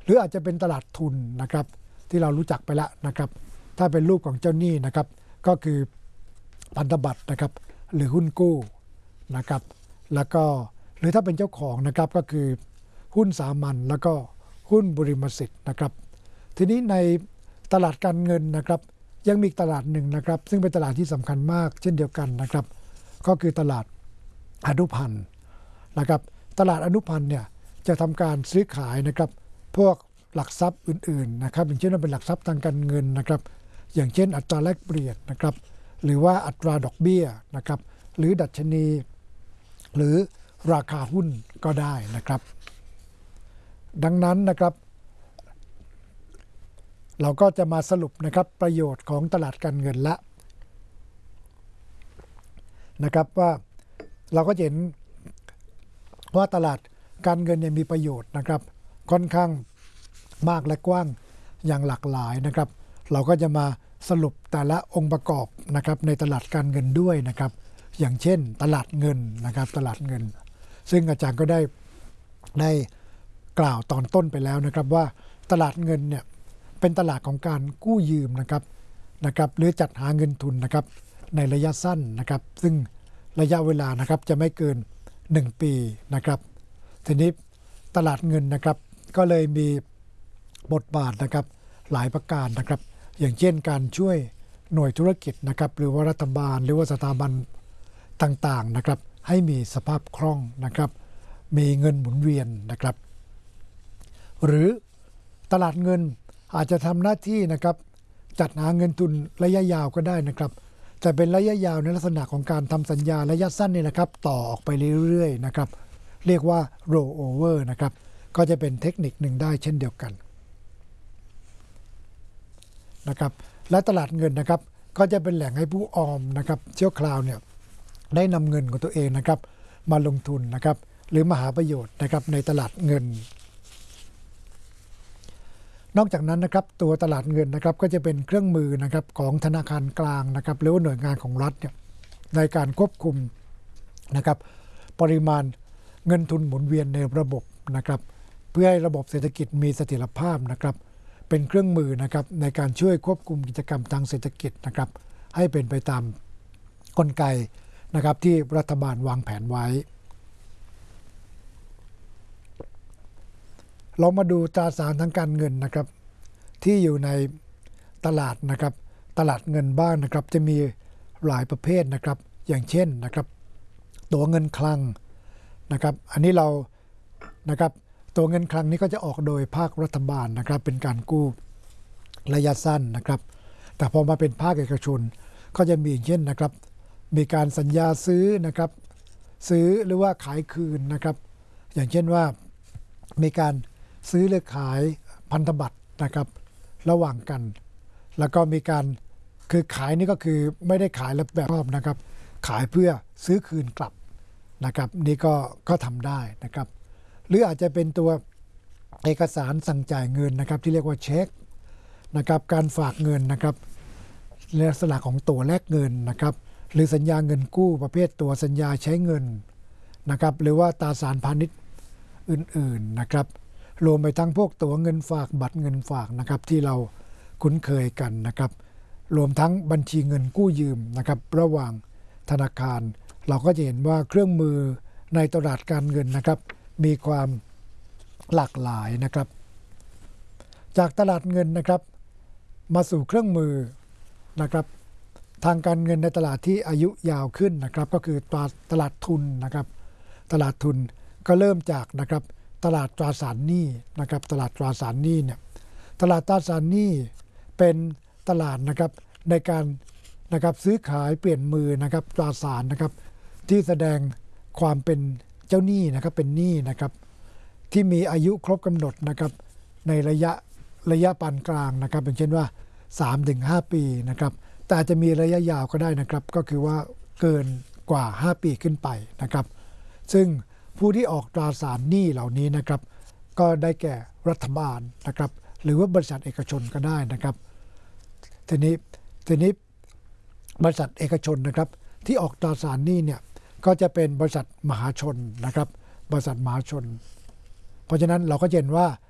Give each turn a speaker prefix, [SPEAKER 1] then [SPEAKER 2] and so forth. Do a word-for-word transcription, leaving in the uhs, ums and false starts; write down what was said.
[SPEAKER 1] หรืออาจจะเป็นตลาดทุนนะครับที่เรารู้จักไปแล้วนะครับถ้าเป็นรูปของเจ้าหนี้นะครับก็คือพันธบัตรนะครับหรือหุ้นกู้นะครับแล้วก็หรือถ้าเป็นเจ้าของนะครับก็คือหุ้นสามัญแล้วก็หุ้นบริมสิทธิ์นะครับทีนี้ในตลาดการเงินนะครับยังมีตลาดหนึ่งนะครับซึ่งเป็นตลาดที่สำคัญมากเช่นเดียวกันนะครับก็คือตลาดอนุพันธ์นะครับตลาดอนุพันธ์เนี่ยจะทำการซื้อขายนะครับพวกหลักทรัพย์อื่นๆนะครับอย่างเช่นว่าเป็นหลักทรัพย์ทางการเงินนะครับอย่างเช่นอัตราแลกเปลี่ยนนะครับหรือว่าอัตราดอกเบี้ยนะครับหรือดัชนีหรือราคาหุ้นก็ได้นะครับดังนั้นนะครับเราก็จะมาสรุปนะครับประโยชน์ของตลาดการเงินละนะครับว่าเราก็เห็นว่าตลาดการเงินเนี่ยมีประโยชน์นะครับค่อนข้างมากและกว้างอย่างหลากหลายนะครับเราก็จะมาสรุปแต่ละองค์ประกอบนะครับในตลาดการเงินด้วยนะครับอย่างเช่นตลาดเงินนะครับตลาดเงินซึ่งอาจารย์ก็ได้ได้กล่าวตอนต้นไปแล้วนะครับว่าตลาดเงินเนี่ยเป็นตลาดของการกู้ยืมนะครับนะครับหรือจัดหาเงินทุนนะครับในระยะสั้นนะครับซึ่งระยะเวลานะครับจะไม่เกินหนึ่งปีนะครับทีนี้ตลาดเงินนะครับก็เลยมีบทบาทนะครับหลายประการนะครับอย่างเช่นการช่วยหน่วยธุรกิจนะครับหรือว่ารัฐบาลหรือว่าสถาบันต่างๆนะครับให้มีสภาพคล่องนะครับมีเงินหมุนเวียนนะครับหรือตลาดเงินอาจจะทำหน้าที่นะครับจัดหาเงินทุนระยะยาวก็ได้นะครับแต่เป็นระยะยาวในลักษณะของการทำสัญญาระยะสั้นนี่นะครับต่อออกไปเรื่อยๆนะครับเรียกว่า roll over นะครับก็จะเป็นเทคนิคหนึ่งได้เช่นเดียวกันนะครับและตลาดเงินนะครับก็จะเป็นแหล่งให้ผู้ออมนะครับชั่วคราวเนี่ยได้นำเงินของตัวเองนะครับมาลงทุนนะครับหรือมาหาประโยชน์นะครับในตลาดเงินนอกจากนั้นนะครับตัวตลาดเงินนะครับก็จะเป็นเครื่องมือนะครับของธนาคารกลางนะครับหรือว่าหน่วยงานของรัฐเนี่ยในการควบคุมนะครับปริมาณเงินทุนหมุนเวียนในระบบนะครับเพื่อให้ระบบเศรษฐกิจมีเสถียรภาพนะครับเป็นเครื่องมือนะครับในการช่วยควบคุมกิจกรรมทางเศรษฐกิจนะครับให้เป็นไปตามกลไกนะครับที่รัฐบาลวางแผนไว้เรามาดูตราสารทางการเงินนะครับที่อยู่ในตลาดนะครับตลาดเงินบ้านนะครับจะมีหลายประเภทนะครับอย่างเช่นนะครับตัวเงินคลังนะครับอันนี้เรานะครับตัวเงินคลังนี้ก็จะออกโดยภาครัฐบาลนะครับเป็นการกู้ระยะสั้นนะครับแต่พอมาเป็นภาคเอกชนก็จะมีอย่างเช่นนะครับมีการสัญญาซื้อนะครับซื้อหรือว่าขายคืนนะครับอย่างเช่นว่ามีการซื้อหรือขายพันธบัตรนะครับระหว่างกันแล้วก็มีการคือขายนี่ก็คือไม่ได้ขายแล้วแบบรอบนะครับขายเพื่อซื้อคืนกลับนะครับนี่ก็ก็ทำได้นะครับหรืออาจจะเป็นตัวเอกสารสั่งจ่ายเงินนะครับที่เรียกว่าเช็คนะครับการฝากเงินนะครับในลักษณะของตั๋วแลกเงินนะครับหรือสัญญาเงินกู้ประเภทตัวสัญญาใช้เงินนะครับหรือว่าตราสารพาณิชย์อื่นๆนะครับรวมไปทั้งพวกตั๋วเงินฝากบัตรเงินฝากนะครับที่เราคุ้นเคยกันนะครับรวมทั้งบัญชีเงินกู้ยืมนะครับระหว่างธนาคารเราก็จะเห็นว่าเครื่องมือในตลาดการเงินนะครับมีความหลากหลายนะครับจากตลาดเงินนะครับมาสู่เครื่องมือนะครับทางการเงินในตลาดที่อายุยาวขึ้นนะครับก็คือตลาดทุนนะครับตลาดทุนก็เริ่มจากนะครับตลาดตราสารหนี้นะครับตลาดตราสารหนี้เนี่ยตลาดตราสารหนี้เป็นตลาดนะครับในการนะครับซื้อขายเปลี่ยนมือนะครับตราสารนะครับที่แสดงความเป็นเจ้าหนี้นะครับเป็นหนี้นะครับที่มีอายุครบกำหนดนะครับในระยะระยะปานกลางนะครับอย่างเช่นว่า สามถึงห้า ปีนะครับแต่อาจจะมีระยะยาวก็ได้นะครับก็คือว่าเกินกว่าห้าปีขึ้นไปนะครับซึ่งผู้ที่ออกตราสารหนี้เหล่านี้นะครับก็ได้แก่รัฐบาลนะครับหรือว่าบริษัทเอกชนก็ได้นะครับทีนี้ทีนี้บริษัทเอกชนนะครับที่ออกตราสารหนี้เนี่ยก็จะเป็นบริษัทมหาชนนะครับบริษัทมหาชนเพราะฉะนั้นเราก็เห็นว่า